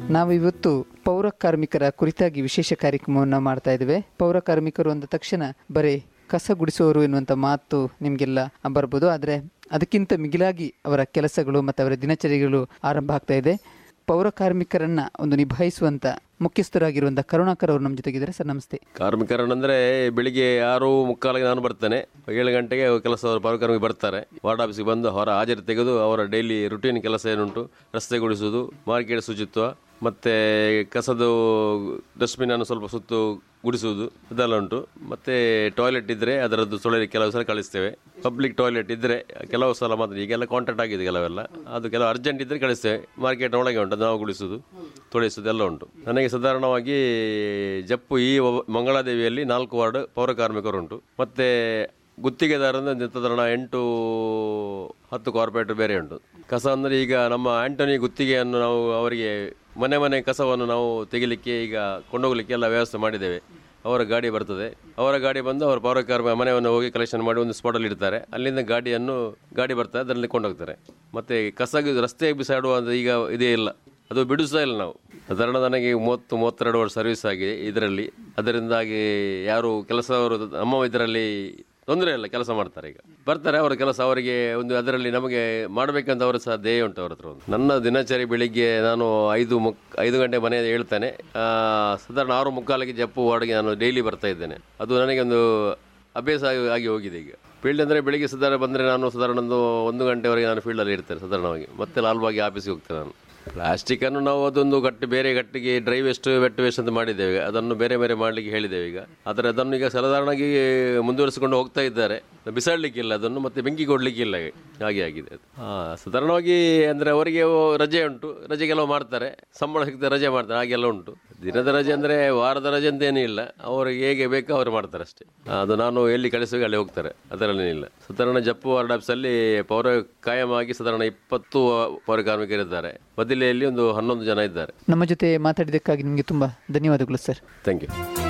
ನಾವು ಇವತ್ತು ಪೌರ ಕಾರ್ಮಿಕರ ಕುರಿತಾಗಿ ವಿಶೇಷ ಕಾರ್ಯಕ್ರಮವನ್ನು ಮಾಡ್ತಾ ಇದ್ದೇವೆ. ಪೌರ ಕಾರ್ಮಿಕರು ಅಂದ ತಕ್ಷಣ ಬರೀ ಕಸ ಗುಡಿಸುವವರು ಎನ್ನುವಂಥ ಮಾತು ನಿಮಗೆಲ್ಲ ಬರ್ಬೋದು. ಆದರೆ ಅದಕ್ಕಿಂತ ಮಿಗಿಲಾಗಿ ಅವರ ಕೆಲಸಗಳು ಮತ್ತು ಅವರ ದಿನಚರಿಗಳು ಆರಂಭ ಆಗ್ತಾ ಇದೆ. ಪೌರ ಕಾರ್ಮಿಕರನ್ನ ಒಂದು ನಿಭಾಯಿಸುವಂತ ಮುಖ್ಯಸ್ಥರಾಗಿರುವಂಥ ಕರುಣಾಕರ್ ಅವರು ನಮ್ಮ ಜೊತೆಗಿದ್ದಾರೆ. ಸರ್ ನಮಸ್ತೆ. ಕಾರ್ಮಿಕರನ್ನಂದ್ರೆ ಬೆಳಿಗ್ಗೆ 6:45 ನಾನು ಬರ್ತೇನೆ. 7 ಗಂಟೆಗೆ ಕೆಲಸ ಪೌರ ಕಾರ್ಮಿಕರು ಬರ್ತಾರೆ. ವಾರ್ಡ್ ಆಫೀಸ್ಗೆ ಬಂದು ಅವರ ಹಾಜರಿ ತೆಗೆದು ಅವರ ಡೈಲಿ ರುಟೀನ್ ಕೆಲಸ ಏನುಂಟು, ರಸ್ತೆ ಗುಡಿಸುವುದು, ಮಾರ್ಕೆಟ್ ಶುಚಿತ್ವ, ಮತ್ತೆ ಕಸದ ಡಸ್ಟ್ಬಿನ್ ಅನ್ನು ಸ್ವಲ್ಪ ಸುತ್ತು ಗುಡಿಸುವುದು ಇದೆಲ್ಲ ಉಂಟು. ಮತ್ತೆ ಟಾಯ್ಲೆಟ್ ಇದ್ರೆ ಅದರದ್ದು ತೊಳೆಯಲಿಕ್ಕೆ ಕೆಲವು ಸಲ ಕಳಿಸ್ತೇವೆ. ಪಬ್ಲಿಕ್ ಟಾಯ್ಲೆಟ್ ಇದ್ರೆ ಕೆಲವು ಸಲ ಮಾತ್ರ, ಈಗೆಲ್ಲ ಕಾಂಟ್ರಾಕ್ಟ್ ಆಗಿದೆ ಕೆಲವೆಲ್ಲ, ಅದು ಕೆಲವು ಅರ್ಜೆಂಟ್ ಇದ್ರೆ ಕಳಿಸ್ತೇವೆ. ಮಾರ್ಕೆಟ್ ಒಳಗೆ ಉಂಟು, ನಾವು ಗುಡಿಸುವುದು ತೊಳೆಸುವುದು ಎಲ್ಲ ಉಂಟು. ನನಗೆ ಸಾಧಾರಣವಾಗಿ ಜಪ್ಪು ಈ ಮಂಗಳಾದೇವಿಯಲ್ಲಿ 4 ವಾರ್ಡ್ ಪೌರ ಕಾರ್ಮಿಕರು ಉಂಟು. ಮತ್ತೆ ಗುತ್ತಿಗೆದಾರರಿಂದ ಸಾಧಾರಣ 8-10 ಕಾರ್ಪೊರೇಟರ್ ಬೇರೆ ಉಂಟು. ಕಸ ಅಂದರೆ ಈಗ ನಮ್ಮ ಆಂಟೋನಿ ಗುತ್ತಿಗೆಯನ್ನು ನಾವು ಅವರಿಗೆ ಮನೆ ಕಸವನ್ನು ನಾವು ತೆಗಿಲಿಕ್ಕೆ ಈಗ ಕೊಂಡೋಗ್ಲಿಕ್ಕೆ ಎಲ್ಲ ವ್ಯವಸ್ಥೆ ಮಾಡಿದ್ದೇವೆ. ಅವರ ಗಾಡಿ ಬರ್ತದೆ, ಅವರ ಗಾಡಿ ಬಂದು ಅವರ ಪೌರ ಕಾರ್ಮಿಕ ಮನೆಯನ್ನು ಹೋಗಿ ಕಲೆಕ್ಷನ್ ಮಾಡಿ ಒಂದು ಸ್ಪಾಟಲ್ಲಿ ಇಡ್ತಾರೆ. ಅಲ್ಲಿಂದ ಗಾಡಿ ಬರ್ತದೆ, ಅದರಲ್ಲಿ ಕೊಂಡೋಗ್ತಾರೆ. ಮತ್ತು ಕಸ ರಸ್ತೆಗೆ ಬಿಸಾಡುವ ಈಗ ಇದೇ ಇಲ್ಲ, ಅದು ಬಿಡಿಸ್ತಾ ಇಲ್ಲ ನಾವು. ಸಾಧಾರಣ ನನಗೆ 30-32 ವರ್ಷ ಸರ್ವಿಸ್ ಆಗಿದೆ ಇದರಲ್ಲಿ. ಅದರಿಂದಾಗಿ ಯಾರು ಕೆಲಸದವರು ನಮ್ಮ ಇದರಲ್ಲಿ ತೊಂದರೆ ಇಲ್ಲ, ಕೆಲಸ ಮಾಡ್ತಾರೆ. ಈಗ ಬರ್ತಾರೆ ಅವರ ಕೆಲಸ, ಅವರಿಗೆ ಒಂದು ಅದರಲ್ಲಿ ನಮಗೆ ಮಾಡಬೇಕಂತ ಅವರ ಸಹ ಧ್ಯೇಯ ಉಂಟು ಅವರ ಹತ್ರ. ನನ್ನ ದಿನಚರಿ ಬೆಳಿಗ್ಗೆ ನಾನು 5 ಗಂಟೆ ಮನೆಯಲ್ಲಿ ಹೇಳ್ತೇನೆ. ಸಾಧಾರಣ 6:45 ಜಪ್ಪು ವಾರ್ಡ್ಗೆ ನಾನು ಡೈಲಿ ಬರ್ತಾ ಇದ್ದೇನೆ. ಅದು ನನಗೆ ಒಂದು ಅಭ್ಯಾಸ ಆಗಿ ಹೋಗಿದೆ. ಈಗ ಫೀಲ್ಡ್ ಅಂದರೆ ಬೆಳಿಗ್ಗೆ ಸಾಧಾರಣ ಬಂದರೆ ನಾನು ಸಾಧಾರಣ 1 ಗಂಟೆವರೆಗೆ ನಾನು ಫೀಲ್ಡಲ್ಲಿ ಇರ್ತೇನೆ ಸಾಧಾರಣವಾಗಿ. ಮತ್ತೆ ಲಾಲ್ಬಾಗಿ ಆಫೀಸ್ಗೆ ಹೋಗ್ತೇನೆ ನಾನು. ಪ್ಲಾಸ್ಟಿಕ್ಕನ್ನು ನಾವು ಅದೊಂದು ಬೇರೆ ಗಟ್ಟಿಗೆ ಡ್ರೈ ವೇಸ್ಟ್ ವೆಟ್ ವೇಸ್ಟ್ ಅಂತ ಮಾಡಿದ್ದೇವೆ. ಅದನ್ನು ಬೇರೆ ಮಾಡಲಿಕ್ಕೆ ಹೇಳಿದ್ದೇವೆ ಈಗ. ಆದರೆ ಅದನ್ನು ಈಗ ಸಾಧಾರಣವಾಗಿ ಮುಂದುವರಿಸಿಕೊಂಡು ಹೋಗ್ತಾ ಇದ್ದಾರೆ. ಬಿಸಾಡಲಿಕ್ಕಿಲ್ಲ ಅದನ್ನು, ಮತ್ತೆ ಬೆಂಕಿ ಕೊಡಲಿಕ್ಕಿಲ್ಲ, ಹಾಗೆ ಆಗಿದೆ. ಸಾಧಾರಣವಾಗಿ ಅಂದರೆ ಅವರಿಗೆ ರಜೆ ಉಂಟು, ರಜೆ ಕೆಲವು ಮಾಡ್ತಾರೆ, ಸಂಬಳ ಸಿಗ್ತದೆ ರಜೆ ಮಾಡ್ತಾರೆ, ಹಾಗೆಲ್ಲ ಉಂಟು. ದಿನದ ರಜೆ ಅಂದರೆ ವಾರದ ರಜೆ ಅಂತ ಏನೂ ಇಲ್ಲ, ಅವರಿಗೆ ಹೇಗೆ ಬೇಕೋ ಅವರು ಮಾಡ್ತಾರೆ ಅಷ್ಟೇ. ಅದು ನಾನು ಎಲ್ಲಿ ಕಳಿಸುವಾಗ ಅಲ್ಲಿ ಹೋಗ್ತಾರೆ, ಅದರಲ್ಲೇನಿಲ್ಲ. ಸಾಧಾರಣ ಜಪ್ಪು ವಾರ್ಡ್ ಆಫೀಸಲ್ಲಿ ಪೌರ ಕಾಯಮಾಗಿ ಸಾಧಾರಣ 20 ಪೌರ ಕಾರ್ಮಿಕರಿದ್ದಾರೆ. ಬದಿಲೆಯಲ್ಲಿ ಒಂದು 11 ಜನ ಇದ್ದಾರೆ. ನಮ್ಮ ಜೊತೆ ಮಾತಾಡಿದ್ದಕ್ಕಾಗಿ ನಿಮಗೆ ತುಂಬ ಧನ್ಯವಾದಗಳು ಸರ್. Thank you.